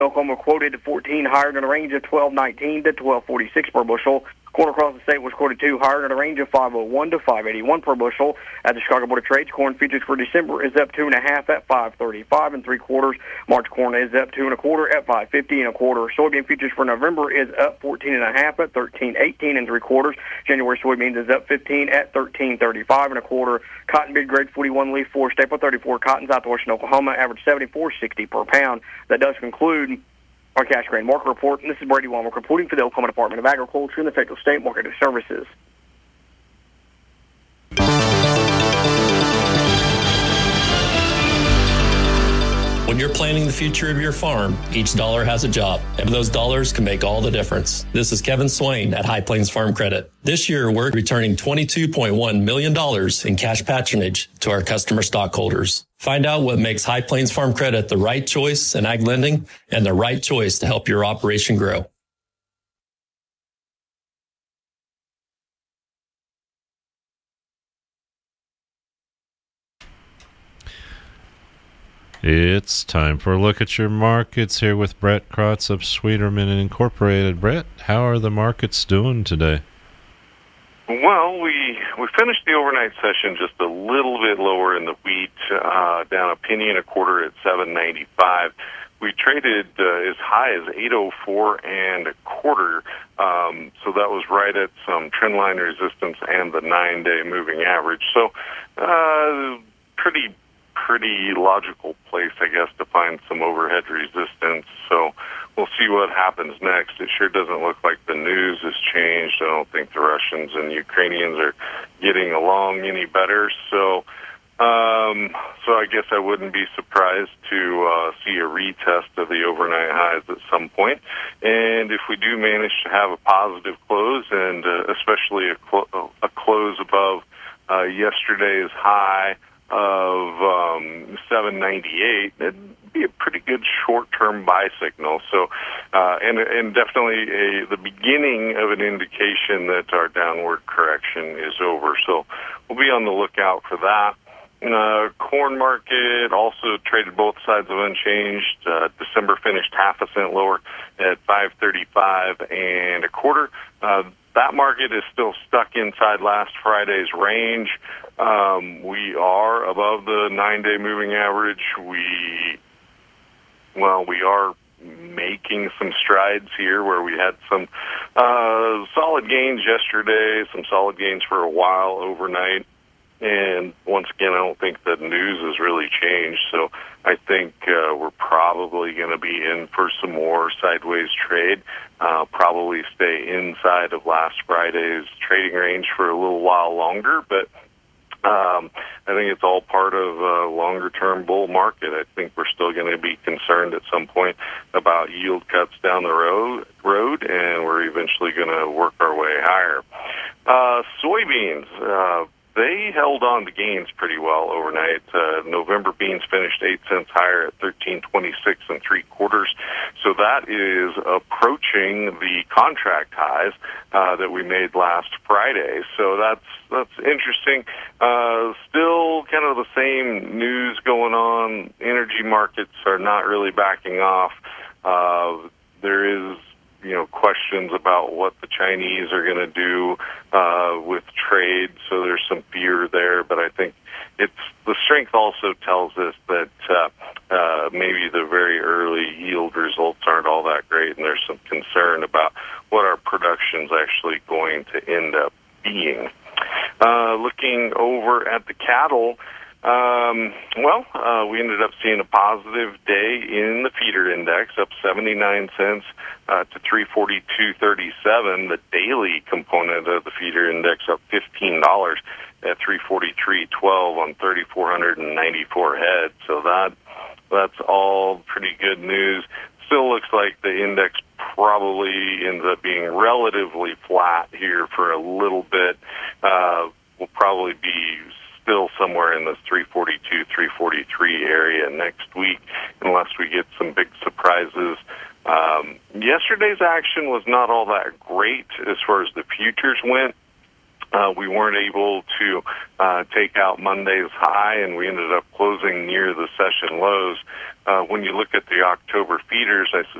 Oklahoma quoted 14 higher than a range of 12.19 to 12.46 per bushel. Corn across the state was quoted 2 higher than a range of 5.01 to 5.81 per bushel. At the Chicago Board of Trade, corn futures for December is up 2.5 at 5.35 3/4. March corn is up 2 1/4 at 5.50 1/4. Soybean futures for November is up 14.5 at 13.18 3/4. January soybeans is up 15 at 13.35 1/4. Cotton bid grade 41 leaf 4 staple 34 cotton Southwestern Oklahoma average 74.60 per pound. That does conclude our cash grain market report. And this is Brady Womack reporting for the Oklahoma Department of Agriculture and the Federal State Market Services. When you're planning the future of your farm, each dollar has a job, and those dollars can make all the difference. This is Kevin Swain at High Plains Farm Credit. This year, we're returning $22.1 million in cash patronage to our customer stockholders. Find out what makes High Plains Farm Credit the right choice in ag lending and the right choice to help your operation grow. It's time for a look at your markets here with Brett Krotz of Sweeterman Incorporated. Brett, how are the markets doing today? Well, we finished the overnight session just a little bit lower in the wheat, down a penny and a quarter at 7.95. We traded as high as 8.04 and a quarter, so that was right at some trendline resistance and the 9-day moving average. So, pretty logical place, I guess, to find some overhead resistance. So we'll see what happens next. It sure doesn't look like the news has changed. I don't think the Russians and Ukrainians are getting along any better. So I guess I wouldn't be surprised to see a retest of the overnight highs at some point. And if we do manage to have a positive close, and especially a close above yesterday's high of 7.98, it'd be a pretty good short-term buy signal. So, and definitely the beginning of an indication that our downward correction is over. So we'll be on the lookout for that. Corn market also traded both sides of unchanged. December finished 0.5 cent lower at 5.35 and a quarter. That market is still stuck inside last Friday's range. We are above the 9-day moving average. We are making some strides here where we had some solid gains yesterday, some solid gains for a while overnight. And once again, I don't think the news has really changed. So I think we're probably going to be in for some more sideways trade. Probably stay inside of last Friday's trading range for a little while longer. But I think it's all part of a longer-term bull market. I think we're still going to be concerned at some point about yield cuts down the road, and we're eventually going to work our way higher. Soybeans. They held on to gains pretty well overnight. November beans finished 8 cents higher at 13.26 3/4. So that is approaching the contract highs that we made last Friday. So that's interesting. Still kind of the same news going on. Energy markets are not really backing off. There is questions about what the Chinese are going to do with trade, so there's some fear there. But I think the strength also tells us that maybe the very early yield results aren't all that great, and there's some concern about what our production's actually going to end up being. Looking over at the cattle, we ended up seeing a positive day in the feeder index, up 79 cents to 342.37. The daily component of the feeder index up $15 at 343.12 on 3,494 head. So that's all pretty good news. Still looks like the index probably ends up being relatively flat here for a little bit. We'll probably be still somewhere in this 342, 343 area next week, unless we get some big surprises. Yesterday's action was not all that great as far as the futures went. We weren't able to take out Monday's high, and we ended up closing near the session lows. When you look at the October feeders, I